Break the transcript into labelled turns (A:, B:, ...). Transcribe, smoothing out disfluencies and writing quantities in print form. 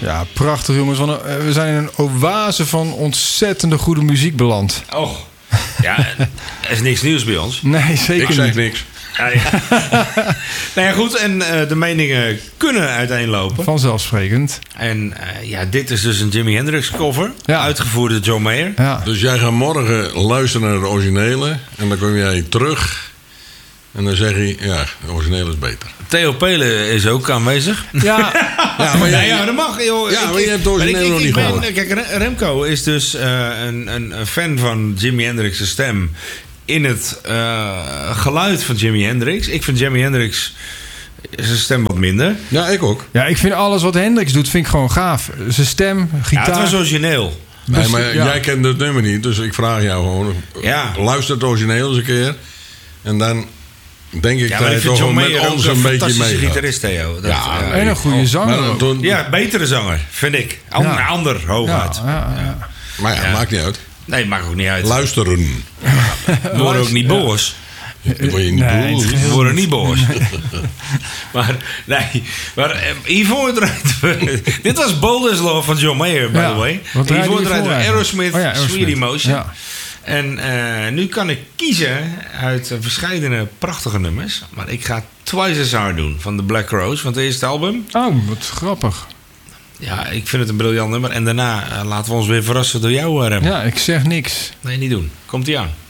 A: Ja, prachtig jongens. We zijn in een oase van ontzettende goede muziek beland.
B: Och, ja, er is niks nieuws bij ons.
A: Nee, zeker
C: Ik
A: niet.
C: zeg niks.
B: Ja, ja. Nou ja, goed, en de meningen kunnen uiteenlopen.
A: Vanzelfsprekend.
B: En dit is dus een Jimi Hendrix cover, uitgevoerd door John Mayer.
A: Ja.
C: Dus jij gaat morgen luisteren naar de originele. En dan kom jij terug. En dan zeg je, ja, de originele is beter.
B: Theo Pelen is ook aanwezig.
A: Ja,
C: Ja, maar jij,
B: Ja, dat mag, joh.
C: Ja, maar je hebt de originele nog niet gehoord.
B: Kijk, Remco is dus een fan van Jimi Hendrix' stem in het geluid van Jimi Hendrix. Ik vind Jimi Hendrix zijn stem wat minder.
C: Ja, ik ook.
A: ja, ik vind alles wat Hendrix doet, vind ik gewoon gaaf. Zijn stem,
B: Ja,
A: gitaar.
B: het was origineel.
C: Nee, maar
A: ja.
C: jij kent het nummer niet, dus ik vraag jou gewoon.
B: Ja.
C: Luister het origineel eens een keer. En dan denk ik
B: Ja,
C: dat
B: maar
C: je
B: ik vind
C: toch
B: John
C: wel met
B: Mayer ook
C: ons
B: een
C: een beetje
B: fantastische
C: meegaat.
B: gitarist, Theo. Dat,
C: Ja,
A: En een goede zanger.
C: Maar,
A: ook.
C: toen,
B: ja, betere zanger, vind ik. Ander, hooguit.
A: Ja.
C: maar ja, maakt niet uit.
B: Nee, maakt ook niet uit.
C: Luisteren.
B: We worden ook niet boos.
C: Dan word je niet
A: Nee,
C: boos.
A: het
B: We worden niet boos. maar hiervoor draait we... Dit was Boulder's Law van John Mayer, by the way.
A: Wat draaide
B: Hiervoor
A: je
B: draait we
A: voor
B: Aerosmith,
A: eigenlijk? Oh ja,
B: Sweet Emotion.
A: Ja.
B: En nu kan ik kiezen uit verschillende prachtige nummers. Maar ik ga Twice as Hard doen van The Black Rose, van het eerste album.
A: Oh, wat grappig.
B: Ja, ik vind het een briljant nummer. En daarna laten we ons weer verrassen door jou, Rem.
A: Ja, ik zeg niks.
B: Nee, niet doen. Komt-ie aan.